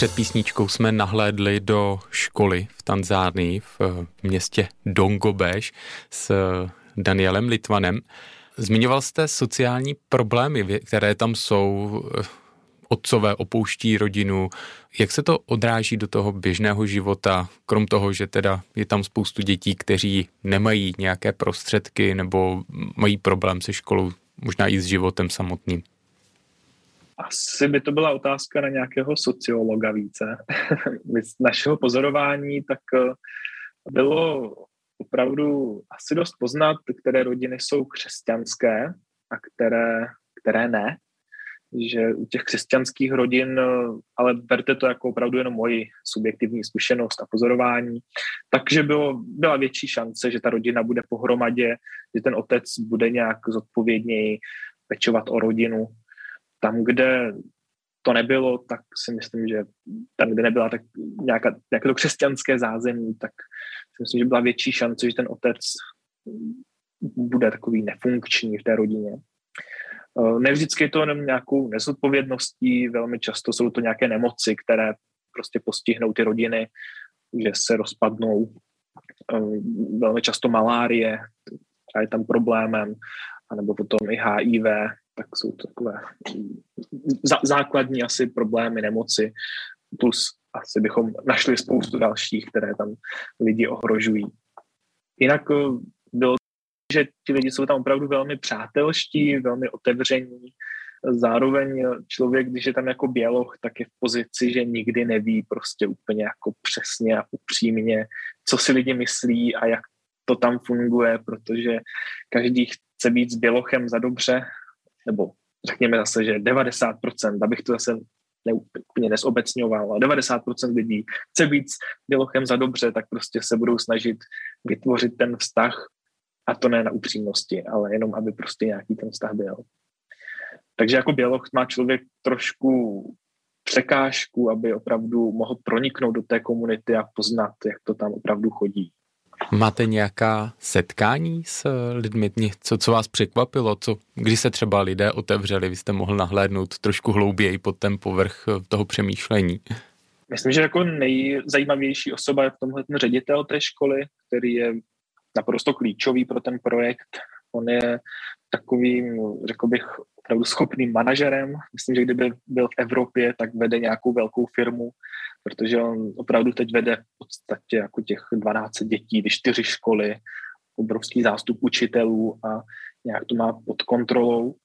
Před písničkou jsme nahlédli do školy v Tanzánii v městě Dongobeš s Danielem Littmanem. Zmiňoval jste sociální problémy, které tam jsou. Otcové opouští rodinu. Jak se to odráží do toho běžného života, krom toho, že teda je tam spoustu dětí, kteří nemají nějaké prostředky nebo mají problém se školou, možná i s životem samotným? Asi by to byla otázka na nějakého sociologa více. Z našeho pozorování tak bylo opravdu asi dost poznat, které rodiny jsou křesťanské a které ne. Že u těch křesťanských rodin, ale berte to jako opravdu jenom moji subjektivní zkušenost a pozorování, takže byla větší šance, že ta rodina bude pohromadě, že ten otec bude nějak zodpovědněji pečovat o rodinu. Tam, kde to nebylo, tak si myslím, že tam, kde nebyla tak nějaké to křesťanské zázemí, tak si myslím, že byla větší šance, že ten otec bude takový nefunkční v té rodině. Nevždycky je to jenom nějakou nezodpovědností, velmi často jsou to nějaké nemoci, které prostě postihnou ty rodiny, že se rozpadnou. Velmi často malárie, která je tam problémem, anebo potom i HIV, tak jsou to takové základní asi problémy, nemoci, plus asi bychom našli spoustu dalších, které tam lidi ohrožují. Jinak bylo, že ti lidi jsou tam opravdu velmi přátelští, velmi otevření. Zároveň člověk, když je tam jako běloch, tak je v pozici, že nikdy neví prostě úplně jako přesně a upřímně, co si lidi myslí a jak to tam funguje, protože každý chce být s bělochem za dobře, nebo řekněme zase, že 90%, abych to zase úplně nezobecňoval, ale 90% lidí chce být s bělochem za dobře, tak prostě se budou snažit vytvořit ten vztah, a to ne na upřímnosti, ale jenom, aby prostě nějaký ten vztah byl. Takže jako běloch má člověk trošku překážku, aby opravdu mohl proniknout do té komunity a poznat, jak to tam opravdu chodí. Máte nějaká setkání s lidmi? Co vás překvapilo? Kdy se třeba lidé otevřeli? Vy jste mohl nahlédnout trošku hlouběji pod ten povrch toho přemýšlení. Myslím, že jako nejzajímavější osoba je v tomhle ten ředitel té školy, který je naprosto klíčový pro ten projekt. On je takovým, řekl bych, opravdu schopným manažerem. Myslím, že kdyby byl v Evropě, tak vede nějakou velkou firmu, protože on opravdu teď vede v podstatě jako těch 12 dětí, 4 školy, obrovský zástup učitelů a nějak to má pod kontrolou.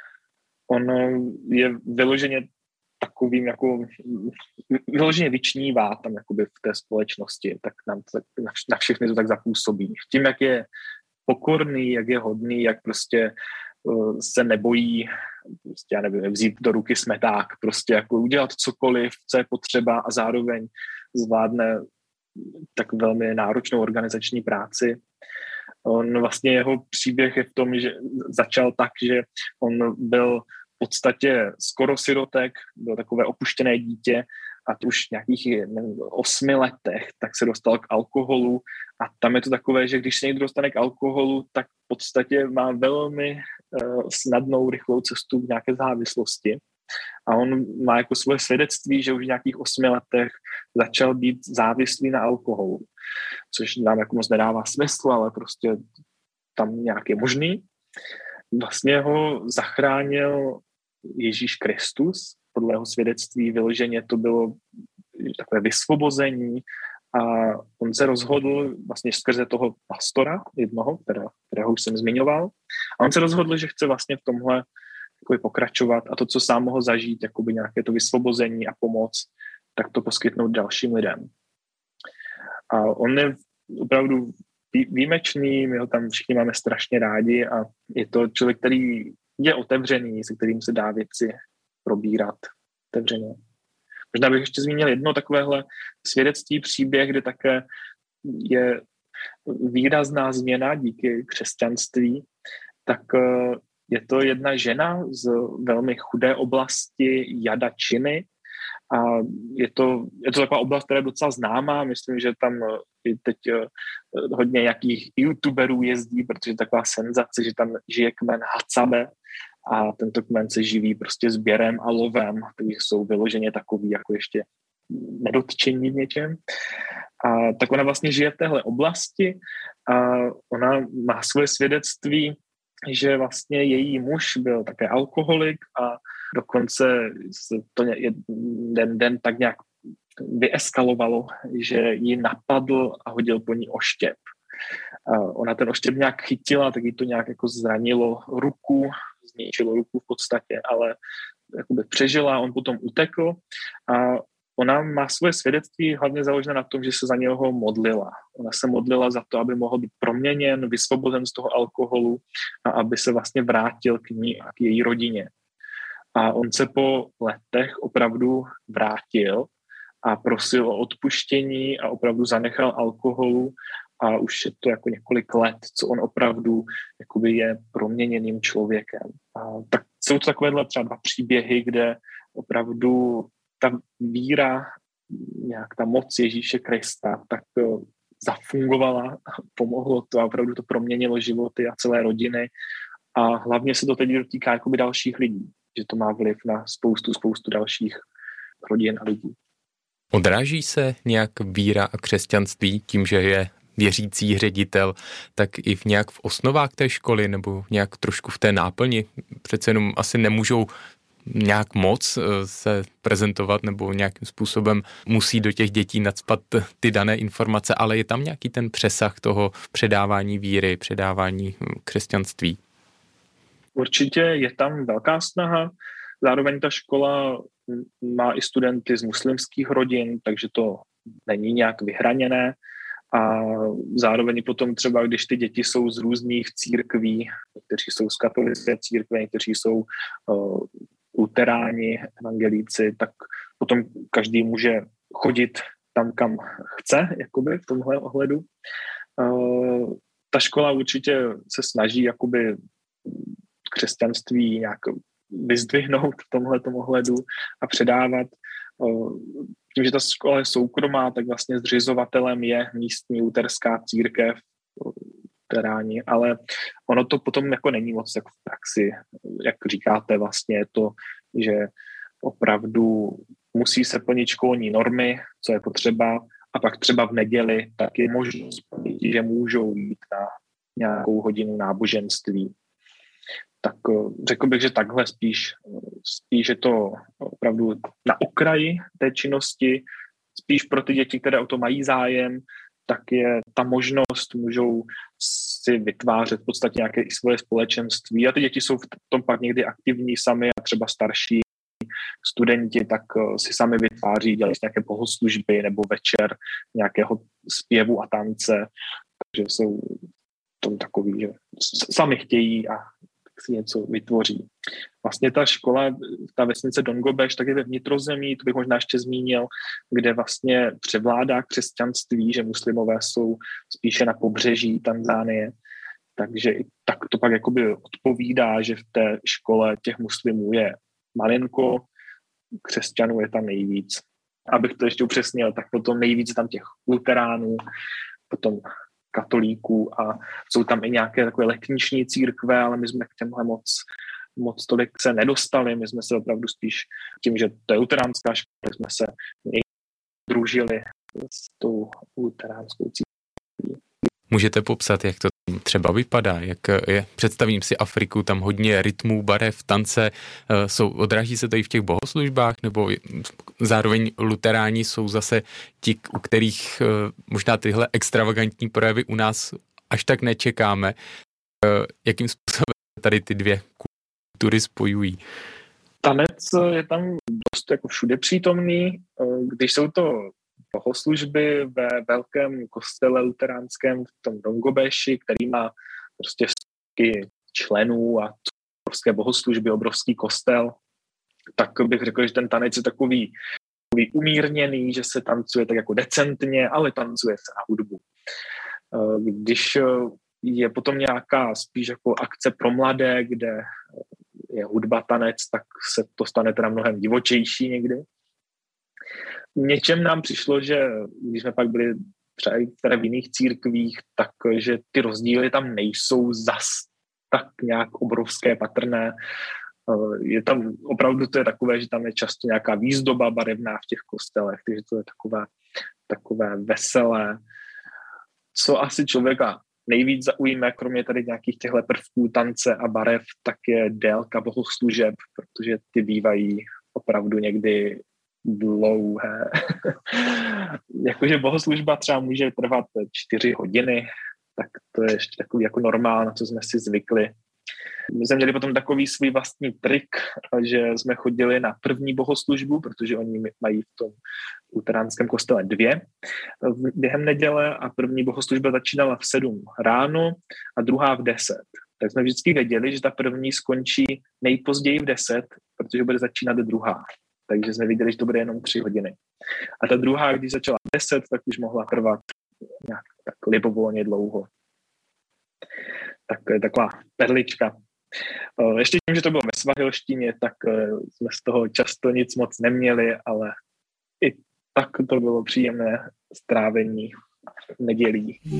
On je vyloženě takovým jako vyloženě vyčnívá tam jakoby v té společnosti, tak nám to na všechny to tak zapůsobí. Tím, jak je pokorný, jak je hodný, jak prostě se nebojí prostě, já nevím, vzít do ruky smeták, prostě jako udělat cokoliv, co je potřeba a zároveň zvládne tak velmi náročnou organizační práci. Vlastně jeho příběh je v tom, že začal tak, že on byl v podstatě skoro sirotek, byl takové opuštěné dítě a to už v nějakých 8 letech tak se dostal k alkoholu a tam je to takové, že když se někdo dostane k alkoholu, tak v podstatě má velmi snadnou, rychlou cestu k nějaké závislosti. A on má jako svoje svědectví, že už v nějakých 8 letech začal být závislý na alkoholu, což nám jako moc nedává smysl, ale prostě tam nějak je možný. Vlastně ho zachránil Ježíš Kristus, podle jeho svědectví vyloženě to bylo takové vysvobození a on se rozhodl vlastně skrze toho pastora jednoho, kterého už jsem zmiňoval, a on se rozhodl, že chce vlastně v tomhle pokračovat a to, co sám mohl zažít, jakoby nějaké to vysvobození a pomoc, tak to poskytnout dalším lidem. A on je opravdu výjimečný, my ho tam všichni máme strašně rádi a je to člověk, který je otevřený, se kterým se dá věci probírat otevřeně. Možná bych ještě zmínil jedno takovéhle svědectví, příběh, kde také je výrazná změna díky křesťanství, tak je to jedna žena z velmi chudé oblasti Jadačiny a je to taková oblast, která je docela známá. Myslím, že tam je teď hodně nějakých youtuberů jezdí, protože je taková senzace, že tam žije kmen Hacabe a tento kmen se živí prostě sběrem a lovem, takže jsou vyloženě takový jako ještě nedotčení v něčem. A tak ona vlastně žije v téhle oblasti a ona má svoje svědectví, že vlastně její muž byl také alkoholik a dokonce se to jeden den tak nějak vyeskalovalo, že ji napadl a hodil po ní oštěp. A ona ten oštěp nějak chytila, tak jí to nějak jako zranilo ruku, zničilo ruku v podstatě, ale jakoby přežila, on potom utekl a ona má svoje svědectví hlavně založené na tom, že se za něho modlila. Ona se modlila za to, aby mohl být proměněn, vysvobozen z toho alkoholu a aby se vlastně vrátil k ní a k její rodině. A on se po letech opravdu vrátil a prosil o odpuštění a opravdu zanechal alkoholu a už je to jako několik let, co on opravdu jakoby je proměněným člověkem. A tak jsou to takovéhle třeba 2 příběhy, kde opravdu ta víra, nějak ta moc Ježíše Krista, tak zafungovala, pomohlo to a opravdu to proměnilo životy a celé rodiny a hlavně se to teď dotýká jakoby dalších lidí, že to má vliv na spoustu dalších rodin a lidí. Odráží se nějak víra a křesťanství tím, že je věřící ředitel, tak i nějak v osnovách té školy nebo nějak trošku v té náplni? Přece jenom asi nemůžou nějak moc se prezentovat nebo nějakým způsobem musí do těch dětí nacpat ty dané informace, ale je tam nějaký ten přesah toho předávání víry, předávání křesťanství? Určitě je tam velká snaha, zároveň ta škola má i studenty z muslimských rodin, takže to není nějak vyhraněné a zároveň potom třeba, když ty děti jsou z různých církví, někteří jsou z katolické církve, někteří jsou luteráni, evangelíci, tak potom každý může chodit tam, kam chce, jakoby v tomhle ohledu. Ta škola určitě se snaží jakoby křesťanství nějak vyzdvihnout v tomhletom ohledu a předávat. Tím, že ta škola je soukromá, tak vlastně zřizovatelem je místní luterská církev, luteráni, ale ono to potom jako není moc jako v praxi, jak říkáte, vlastně je to, že opravdu musí se plnit školní normy, co je potřeba, a pak třeba v neděli tak je možnost, že můžou jít na nějakou hodinu náboženství. Tak řekl bych, že takhle spíš je to opravdu na okraji té činnosti, spíš pro ty děti, které o to mají zájem, tak je ta možnost, můžou si vytvářet v podstatě nějaké i svoje společenství a ty děti jsou v tom pak někdy aktivní sami a třeba starší studenti tak si sami vytváří, dělají nějaké bohoslužby nebo večer nějakého zpěvu a tance, takže jsou tom takový, že sami chtějí a si něco vytvoří. Vlastně ta škola, ta vesnice Dongobeš, tak je ve vnitrozemí, to bych možná ještě zmínil, kde vlastně převládá křesťanství, že muslimové jsou spíše na pobřeží Tanzánie, takže tak to pak jakoby odpovídá, že v té škole těch muslimů je malinko, křesťanů je tam nejvíc. Abych to ještě upřesnil, tak potom nejvíc tam těch luteránů, potom katolíků a jsou tam i nějaké takové letniční církve, ale my jsme k těmhle moc tolik se nedostali, my jsme se opravdu spíš tím, že to je luteránská škola, jsme se družili s tou luteránskou církví. Můžete popsat, jak to třeba vypadá, představím si Afriku, tam hodně rytmů, barev, tance, odráží se to i v těch bohoslužbách, nebo zároveň luteráni jsou zase ti, u kterých možná tyhle extravagantní projevy u nás až tak nečekáme. Jakým způsobem tady ty dvě kultury spojují? Tanec je tam dost jako všude přítomný, když jsou to bohoslužby ve velkém kostele luteránském v tom Dongobeši, který má prostě stovky členů a obrovské bohoslužby, obrovský kostel, tak bych řekl, že ten tanec je takový umírněný, že se tancuje tak jako decentně, ale tancuje se na hudbu. Když je potom nějaká spíš jako akce pro mladé, kde je hudba, tanec, tak se to stane teda mnohem divočejší někdy. Něčem nám přišlo, že když jsme pak byli třeba v jiných církvích, takže ty rozdíly tam nejsou zas tak nějak obrovské, patrné. Je tam, opravdu to je takové, že tam je často nějaká výzdoba barevná v těch kostelech, takže to je takové veselé. Co asi člověka nejvíc zaujme, kromě tady nějakých těchto prvků tance a barev, tak je délka bohoslužeb, protože ty bývají opravdu někdy dlouhé. Jakože bohoslužba třeba může trvat 4 hodiny, tak to je ještě takový jako normál, na co jsme si zvykli. My jsme měli potom takový svůj vlastní trik, že jsme chodili na první bohoslužbu, protože oni mají v tom luteránském kostele 2 během neděle a první bohoslužba začínala v 7 ráno a druhá v 10. Tak jsme vždycky věděli, že ta první skončí nejpozději v 10, protože bude začínat druhá. Takže jsme viděli, že to bude jenom 3 hodiny. A ta druhá, když začala 10, tak už mohla trvat nějak tak libovolně dlouho. Tak to je taková perlička. Ještě tím, že to bylo ve svahilštině, tak jsme z toho často nic moc neměli, ale i tak to bylo příjemné strávení nedělí.